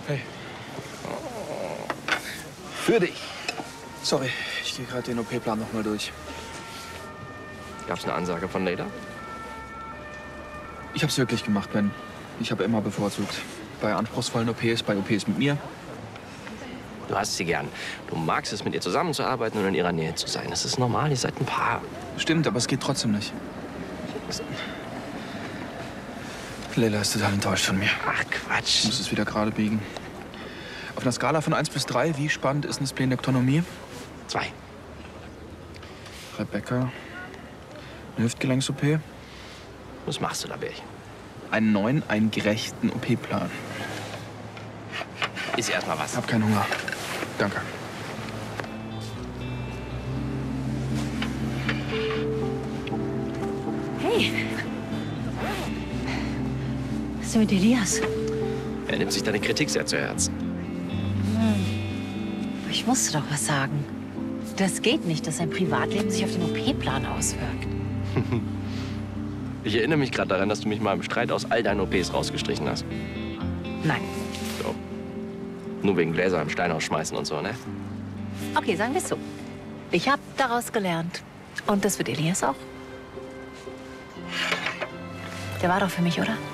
Hey. Für dich. Sorry, ich gehe gerade den OP-Plan noch mal durch. Gab's eine Ansage von Leda? Ich hab's wirklich gemacht, Ben. Ich habe immer bevorzugt. Bei anspruchsvollen OPs, bei OPs mit mir. Du hast sie gern. Du magst es, mit ihr zusammenzuarbeiten und in ihrer Nähe zu sein. Das ist normal, ihr seid ein Paar. Stimmt, aber es geht trotzdem nicht. Leila ist total enttäuscht von mir. Ach, Quatsch. Ich muss es wieder gerade biegen. Auf einer Skala von 1 bis 3, wie spannend ist eine Splenektomie? 2. Rebecca, eine Hüftgelenks-OP. Was machst du da, Bärchen? Einen neuen, einen gerechten OP-Plan. Iss erst mal was. Ich hab keinen Hunger. Danke. Hey. Was ist denn mit Elias? Er nimmt sich deine Kritik sehr zu Herzen. Ich musste doch was sagen. Das geht nicht, dass sein Privatleben sich auf den OP-Plan auswirkt. Ich erinnere mich gerade daran, dass du mich mal im Streit aus all deinen OPs rausgestrichen hast. Nein. So. Nur wegen Gläser im Stein ausschmeißen und so, ne? Okay, sagen wir es so. Ich habe daraus gelernt. Und das wird Elias auch. Der war doch für mich, oder?